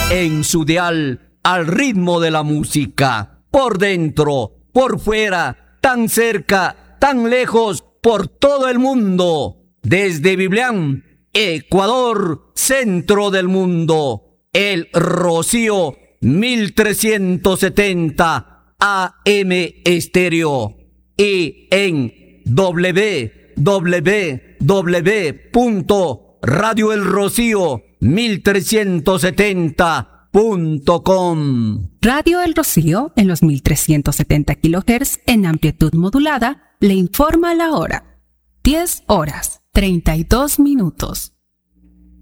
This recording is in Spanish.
En su dial, al ritmo de la música. Por dentro, por fuera, tan cerca, tan lejos, por todo el mundo. Desde Biblián, Ecuador, centro del mundo. El Rocío 1370 AM Estéreo. Y en www.radioelrocío1370.com. Radio El Rocío, en los 1370 kHz en amplitud modulada, le informa la hora. 10 horas, 32 minutos.